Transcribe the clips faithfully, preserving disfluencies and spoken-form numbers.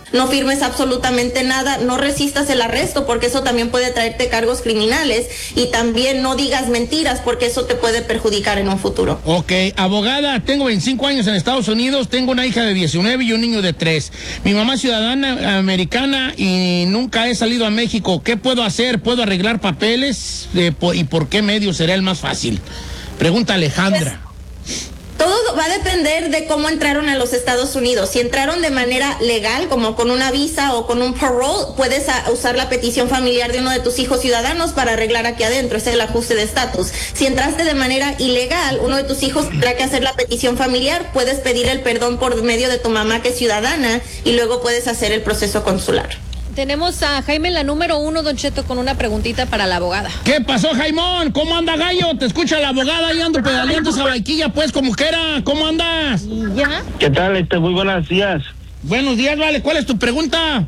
no firmes absolutamente nada, no resistas el arresto porque eso también puede traerte cargos criminales, y también no digas mentiras porque eso te puede perjudicar en un futuro. Ok, abogada, tengo veinticinco años en Estados Unidos, tengo una hija de diecinueve y un niño de tres. Mi mamá es ciudadana americana y nunca he salido a México. ¿Qué puedo hacer? ¿Puedo arreglar papeles? Eh, ¿Y por qué medio será el más fácil? Pregunta Alejandra. Pues, todo va a depender de cómo entraron a los Estados Unidos. Si entraron de manera legal, como con una visa o con un parole, puedes a, usar la petición familiar de uno de tus hijos ciudadanos para arreglar aquí adentro, ese es el ajuste de estatus. Si entraste de manera ilegal, uno de tus hijos tendrá que hacer la petición familiar, puedes pedir el perdón por medio de tu mamá que es ciudadana y luego puedes hacer el proceso consular. Tenemos a Jaime, la número uno, Don Cheto, con una preguntita para la abogada. ¿Qué pasó, Jaimón? ¿Cómo anda, gallo? Te escucha la abogada y ando pedaleando esa vaquilla, pues, como quiera. ¿Cómo andas? ¿Ya? ¿Qué tal? Este, muy buenos días. Buenos días, vale. ¿Cuál es tu pregunta?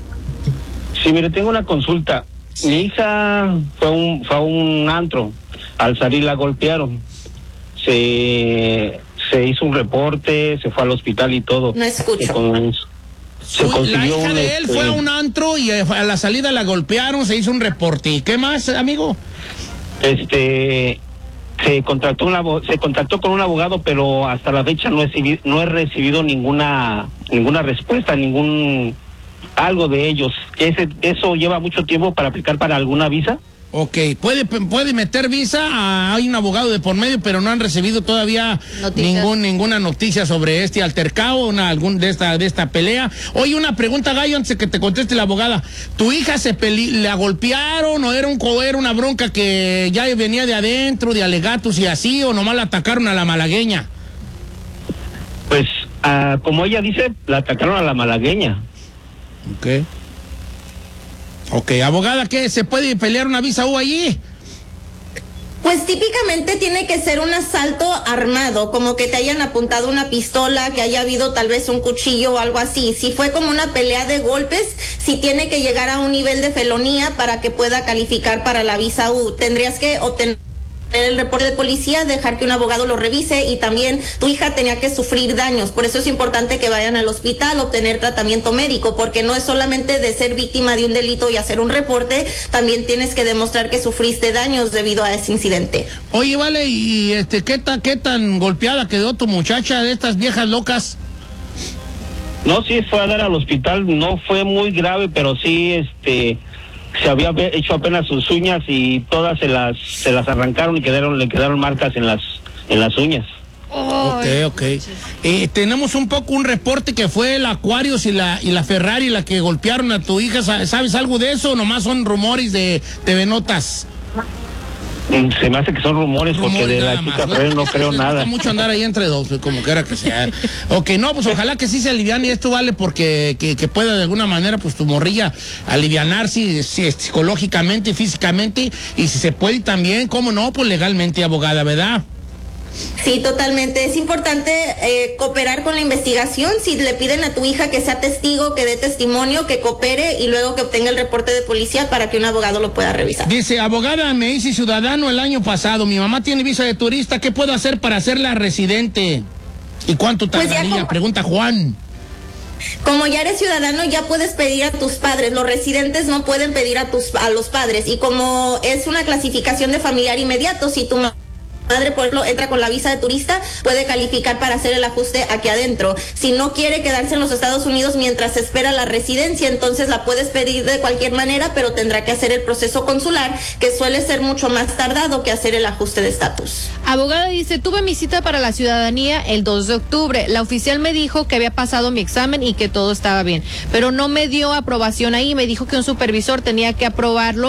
Sí, mire, tengo una consulta. Mi hija fue a un, fue a un antro. Al salir la golpearon. Se, se hizo un reporte, se fue al hospital y todo. No escucho. Con, se Uy, la hija un, de él este, fue a un antro y a la salida la golpearon, se hizo un reporte. ¿Y qué más, amigo? Este, se contrató una, se contactó con un abogado, pero hasta la fecha no he, no he recibido ninguna ninguna respuesta, ningún algo de ellos. Ese, eso lleva mucho tiempo para aplicar para alguna visa. Ok, puede puede meter visa, a, hay un abogado de por medio, pero no han recibido todavía ningún, ninguna noticia sobre este altercado, una, algún de esta de esta pelea. Oye, una pregunta, gallo, antes de que te conteste la abogada. ¿Tu hija se peli la golpearon o era un era una bronca que ya venía de adentro, de alegatos y así, o nomás la atacaron a la malagueña? Pues, uh, como ella dice, la atacaron a la malagueña. Ok. Ok, abogada, ¿qué? ¿Se puede pelear una visa U allí? Pues típicamente tiene que ser un asalto armado, como que te hayan apuntado una pistola, que haya habido tal vez un cuchillo o algo así. Si fue como una pelea de golpes, sí tiene que llegar a un nivel de felonía para que pueda calificar para la visa U. Tendrías que obtener el reporte de policía, dejar que un abogado lo revise, y también tu hija tenía que sufrir daños. Por eso es importante que vayan al hospital, obtener tratamiento médico, porque no es solamente de ser víctima de un delito y hacer un reporte, también tienes que demostrar que sufriste daños debido a ese incidente. Oye, vale, y este, ¿qué tan, qué tan golpeada quedó tu muchacha de estas viejas locas? No, sí fue a dar al hospital, no fue muy grave, pero sí, este, se había hecho apenas sus uñas y todas se las se las arrancaron y quedaron le quedaron marcas en las en las uñas. Ok, ok. Eh, tenemos un poco un reporte que fue el Aquarius y la y la Ferrari la que golpearon a tu hija. ¿Sabes algo de eso o nomás son rumores de T V Notas? Se me hace que son rumores, rumores porque de la chica Ferrari no creo nada. mucho andar ahí entre dos, como quiera que sea. Ok, no, pues ojalá que sí se aliviane y esto, vale, porque que, que pueda de alguna manera, pues tu morrilla alivianarse si, psicológicamente y físicamente, y si se puede también, cómo no, pues legalmente, abogada, ¿verdad? Sí, totalmente. Es importante eh, cooperar con la investigación. Si le piden a tu hija que sea testigo, que dé testimonio, que coopere y luego que obtenga el reporte de policía para que un abogado lo pueda revisar. Dice, abogada, me hice ciudadano el año pasado. Mi mamá tiene visa de turista. ¿Qué puedo hacer para hacerla residente? ¿Y cuánto tardaría? Pues como... Pregunta Juan. Como ya eres ciudadano, ya puedes pedir a tus padres. Los residentes no pueden pedir a tus a los padres. Y como es una clasificación de familiar inmediato, si tu madre, por ejemplo, entra con la visa de turista, puede calificar para hacer el ajuste aquí adentro. Si no quiere quedarse en los Estados Unidos mientras espera la residencia, entonces la puedes pedir de cualquier manera, pero tendrá que hacer el proceso consular, que suele ser mucho más tardado que hacer el ajuste de estatus. Abogada dice, tuve mi cita para la ciudadanía el dos de octubre. La oficial me dijo que había pasado mi examen y que todo estaba bien, pero no me dio aprobación ahí. Me dijo que un supervisor tenía que aprobarlo